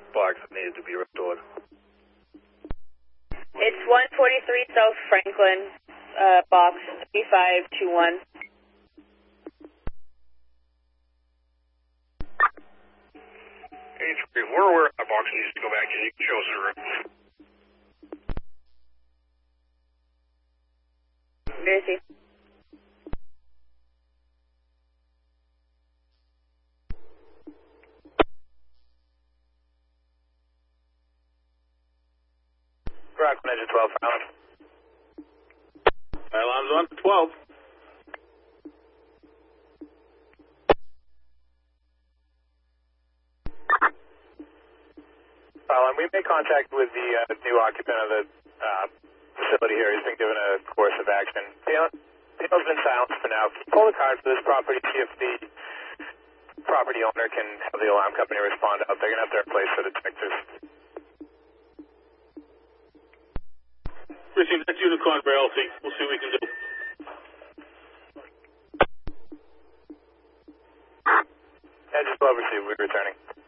box that needed to be restored. It's 143 South Franklin, box 3521. Hey, we're aware that box needs to go back in. You can show us the room. Where is he? Rockland engine 12, Island. Island's on to 12. Island, we made contact with the new occupant of the facility here. He's been given a course of action. Taylor's been silenced for now. Pull the card for this property, see if the property owner can have the alarm company respond out. They're going to have to replace the detectors. Receive that Unicorn for LC. We'll see what we can do. Engine 12 received. We're returning.